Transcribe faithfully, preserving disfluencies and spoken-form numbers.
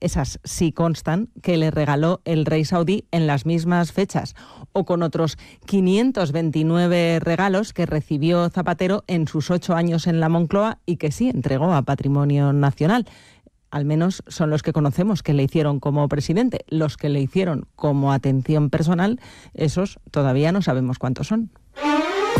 esas sí constan, que le regaló el rey saudí en las mismas fechas, o con otros quinientos veintinueve regalos que recibió Zapatero en sus ocho años en la Moncloa y que sí entregó a Patrimonio Nacional. Al menos son los que conocemos que le hicieron como presidente. Los que le hicieron como atención personal, esos todavía no sabemos cuántos son.